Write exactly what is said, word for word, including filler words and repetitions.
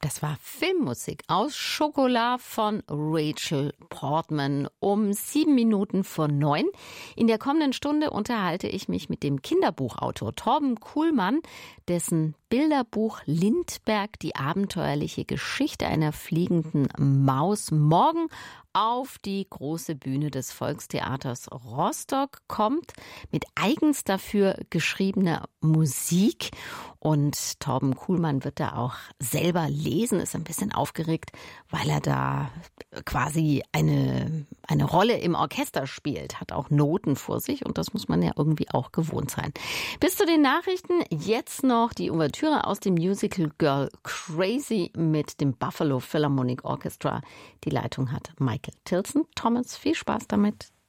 Das war Filmmusik aus Schokolade von Rachel Portman um sieben Minuten vor neun. In der kommenden Stunde unterhalte ich mich mit dem Kinderbuchautor Torben Kuhlmann, dessen Bilderbuch Lindbergh, die abenteuerliche Geschichte einer fliegenden Maus, morgen auf die große Bühne des Volkstheaters Rostock kommt, mit eigens dafür geschriebener Musik. Und Torben Kuhlmann wird da auch selber lesen, ist ein bisschen aufgeregt, weil er da quasi eine, eine Rolle im Orchester spielt, hat auch Noten vor sich und das muss man ja irgendwie auch gewohnt sein. Bis zu den Nachrichten jetzt noch die Ouvertüre aus dem Musical Girl Crazy mit dem Buffalo Philharmonic Orchestra. Die Leitung hat Michael Tilson. Thomas, viel Spaß damit.